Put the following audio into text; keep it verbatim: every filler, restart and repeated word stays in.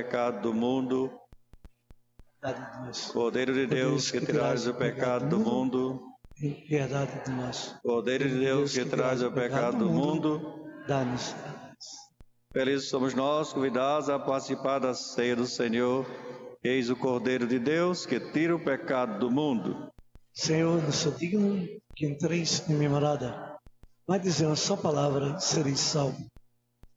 pecado do mundo. Cordeiro de Deus, que tirais o pecado do mundo. Piedade de nós. Cordeiro de Deus, que tirais o pecado do mundo. Dá-nos. Felizes somos nós, convidados a participar da ceia do Senhor. Eis o Cordeiro de Deus, que tira o pecado do mundo. Senhor, não sou digno que entreis em minha morada, mas dizer uma só palavra e sereis salvo.